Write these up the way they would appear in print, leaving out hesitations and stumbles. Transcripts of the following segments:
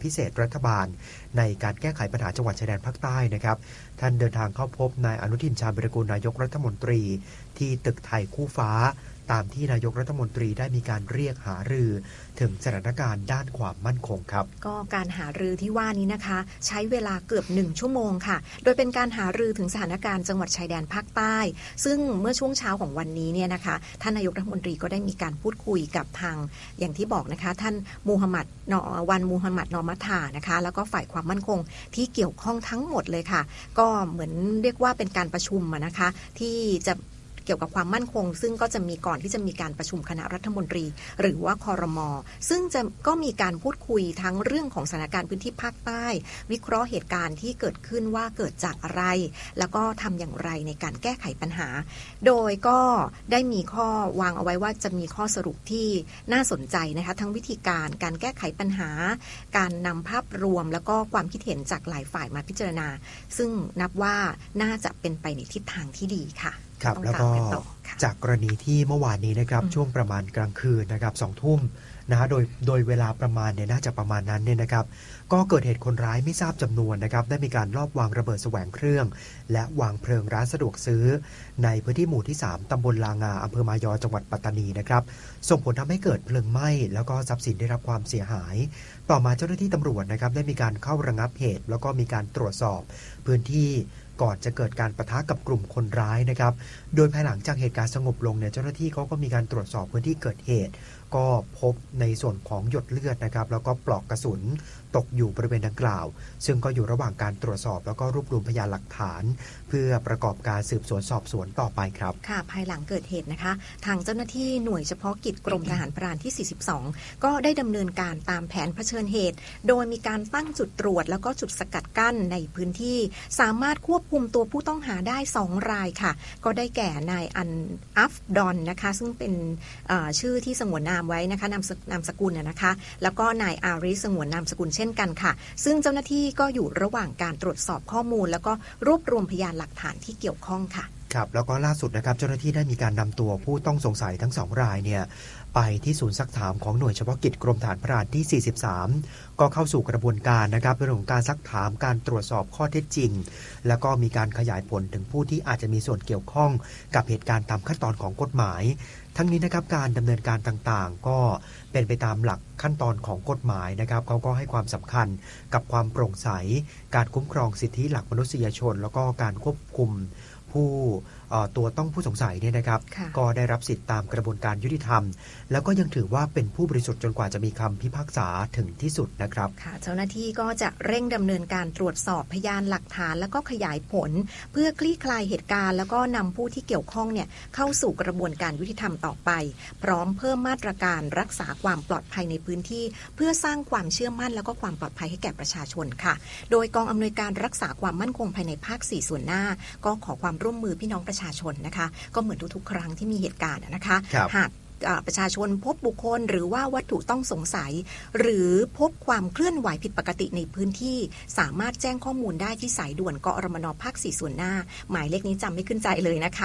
พิเศษรัฐบาลในการแก้ไขปัญหาจังหวัดชายแดนภาคใต้นะครับท่านเดินทางเข้าพบนายอนุทินชาญวิรากูลนายกรัฐมนตรีที่ตึกไทยคู่ฟ้าตามที่นายกรัฐมนตรีได้มีการเรียกหารือถึงสถานการณ์ด้านความมั่นคงครับก็การหารือที่ว่านี้นะคะใช้เวลาเกือบ1ชั่วโมงค่ะโดยเป็นการหารือถึงสถานการณ์จังหวัดชายแดนภาคใต้ซึ่งเมื่อช่วงเช้าของวันนี้เนี่ยนะคะท่านนายกรัฐมนตรีก็ได้มีการพูดคุยกับทางอย่างที่บอกนะคะท่านมูฮัมหมัดนอมัทธานะคะแล้วก็ฝ่ายความมั่นคงที่เกี่ยวข้องทั้งหมดเลยค่ะก็เหมือนเรียกว่าเป็นการประชุมนะคะที่จะเกี่ยวกับความมั่นคงซึ่งก็จะมีก่อนที่จะมีการประชุมคณะรัฐมนตรีหรือว่าครม.ซึ่งก็มีการพูดคุยทั้งเรื่องของสถานการณ์พื้นที่ภาคใต้วิเคราะห์เหตุการณ์ที่เกิดขึ้นว่าเกิดจากอะไรแล้วก็ทำอย่างไรในการแก้ไขปัญหาโดยก็ได้มีข้อวางเอาไว้ว่าจะมีข้อสรุปที่น่าสนใจนะคะทั้งวิธีการแก้ไขปัญหาการนำภาพรวมแล้วก็ความคิดเห็นจากหลายฝ่ายมาพิจารณาซึ่งนับว่าน่าจะเป็นไปในทิศทางที่ดีค่ะครับแล้วก็จากกรณีที่เมื่อวานนี้นะครับช่วงประมาณกลางคืนนะครับ20:00 นนะฮะโดยเวลาประมาณเนี่ยน่าจะประมาณนั้นเนี่ยนะครับก็เกิดเหตุคนร้ายไม่ทราบจำนวนนะครับได้มีการลอบวางระเบิดแสวงเครื่องและวางเพลิงร้านสะดวกซื้อในพื้นที่หมู่ที่3ตำบลลางาอำเภอมายอจังหวัดปัตตานีนะครับส่งผลทำให้เกิดเพลิงไหม้แล้วก็ทรัพย์สินได้รับความเสียหายต่อมาเจ้าหน้าที่ตำรวจนะครับได้มีการเข้าระงับเหตุแล้วก็มีการตรวจสอบพื้นที่ก่อนจะเกิดการปะทะกับกลุ่มคนร้ายนะครับโดยภายหลังจากเหตุการณ์สงบลงเนี่ยเจ้าหน้าที่เขาก็มีการตรวจสอบพื้นที่เกิดเหตุก็พบในส่วนของหยดเลือดนะครับแล้วก็ปลอกกระสุนตกอยู่บริเวณดังกล่าวซึ่งก็อยู่ระหว่างการตรวจสอบแล้วก็รวบรวมพยานหลักฐานเพื่อประกอบการสืบสวนสอบสวนต่อไปครับค่ะภายหลังเกิดเหตุนะคะทางเจ้าหน้าที่หน่วยเฉพาะกิจกรมทหารพรานที่42ก็ได้ดำเนินการตามแผนเผชิญเหตุโดยมีการตั้งจุดตรวจแล้วก็จุดสกัดกั้นในพื้นที่สามารถควบคุมตัวผู้ต้องหาได้2รายค่ะก็ได้แก่นายอัฟดอนนะคะซึ่งเป็นชื่อที่สงวนนามไว้นะคะนามสกุลนะคะแล้วก็นายอาริสงวนนามสกุลเช่นกันค่ะซึ่งเจ้าหน้าที่ก็อยู่ระหว่างการตรวจสอบข้อมูลแล้วก็รวบรวมพยานหลักฐานที่เกี่ยวข้องค่ะครับแล้วก็ล่าสุดนะครับเจ้าหน้าที่ได้มีการนำตัวผู้ต้องสงสัยทั้ง2รายเนี่ยไปที่ศูนย์ซักถามของหน่วยเฉพาะกิจกรมทหารพรานที่43ก็เข้าสู่กระบวนการนะครับเรื่องของการซักถามการตรวจสอบข้อเท็จจริงแล้วก็มีการขยายผลถึงผู้ที่อาจจะมีส่วนเกี่ยวข้องกับเหตุการณ์ตามขั้นตอนของกฎหมายทั้งนี้นะครับการดำเนินการต่างๆก็เป็นไปตามหลักขั้นตอนของกฎหมายนะครับเขาก็ให้ความสำคัญกับความโปร่งใสการคุ้มครองสิทธิหลักมนุษยชนแล้วก็การควบคุมผู้ตัวต้องผู้สงสัยเนี่ยนะครับก็ได้รับสิทธิตามกระบวนการยุติธรรมแล้วก็ยังถือว่าเป็นผู้บริสุทธิ์จนกว่าจะมีคำพิพากษาถึงที่สุดนะครับค่ะเจ้าหน้าที่ก็จะเร่งดำเนินการตรวจสอบพยานหลักฐานแล้วก็ขยายผลเพื่อคลี่คลายเหตุการณ์แล้วก็นำผู้ที่เกี่ยวข้องเนี่ยเข้าสู่กระบวนการยุติธรรมต่อไปพร้อมเพิ่มมาตรการรักษาความปลอดภัยในพื้นที่เพื่อสร้างความเชื่อมั่นแล้วก็ความปลอดภัยให้แก่ประชาชนค่ะโดยกองอำนวยการรักษาความมั่นคงภายในภาค4ส่วนหน้าก็ขอความร่วมมือพี่น้องประชาชนนะคะก็เหมือนทุกๆครั้งที่มีเหตุการณ์นะคะหากประชาชนพบบุคคลหรือว่าวัตถุต้องสงสัยหรือพบความเคลื่อนไหวผิดปกติในพื้นที่สามารถแจ้งข้อมูลได้ที่สายด่วนกอรมน.ภาค4ส่วนหน้าหมายเลขนี้จำไม่ขึ้นใจเลยนะคะ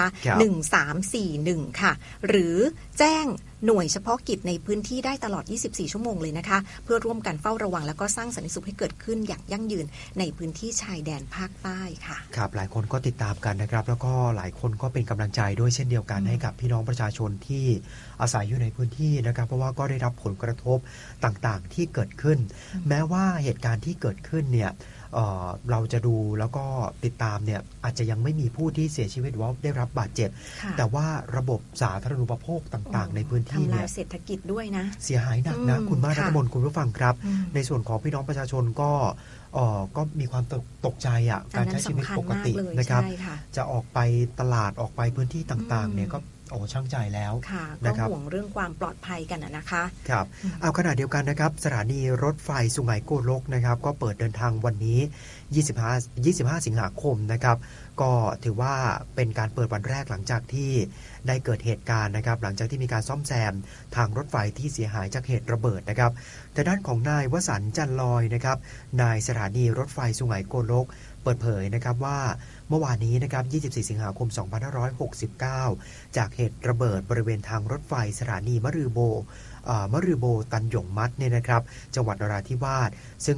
1341ค่ะหรือแจ้งหน่วยเฉพาะกิจในพื้นที่ได้ตลอด24ชั่วโมงเลยนะคะเพื่อร่วมกันเฝ้าระวังแล้วก็สร้างสันติสุขให้เกิดขึ้นอย่างยั่งยืนในพื้นที่ชายแดนภาคใต้ค่ะครับหลายคนก็ติดตามกันนะครับแล้วก็หลายคนก็เป็นกำลังใจด้วยเช่นเดียวกันให้กับพี่น้องประชาชนที่อาศัยอยู่ในพื้นที่นะครับเพราะว่าก็ได้รับผลกระทบต่างๆที่เกิดขึ้นแม้ว่าเหตุการณ์ที่เกิดขึ้นเนี่ยเราจะดูแล้วก็ติดตามเนี่ยอาจจะยังไม่มีผู้ที่เสียชีวิตว่าได้รับบาดเจ็บแต่ว่าระบบสาธารณูปโภคต่างๆในพื้นที่เนี่ยทำลายเศรษฐกิจด้วยนะเสียหายหนักนะคุณมารัตมนคุณผู้ฟังครับในส่วนของพี่น้องประชาชนก็มีความตกใจอ่ะการใช้ชีวิตปกตินะครับจะออกไปตลาดออกไปพื้นที่ต่างๆเนี่ยก็ช่างใจแล้วก็ห่วงเรื่องความปลอดภัยกันนะคะครับเอาขณะเดียวกันนะครับสถานีรถไฟสุไหงโกลกนะครับก็เปิดเดินทางวันนี้25สิงหาคมนะครับก็ถือว่าเป็นการเปิดวันแรกหลังจากที่ได้เกิดเหตุการณ์นะครับหลังจากที่มีการซ่อมแซมทางรถไฟที่เสียหายจากเหตุระเบิดนะครับแต่ด้านของนายวสันต์จันลอยนะครับนายสถานีรถไฟสุไหงโกลกเปิดเผยนะครับว่าเมื่อวานนี้นะครับ24สิงหาคม2569จากเหตุระเบิดบริเวณทางรถไฟสถานีมะรือโบตันหยงมัดเนี่ยนะครับจังหวัดนราธิวาสซึ่ง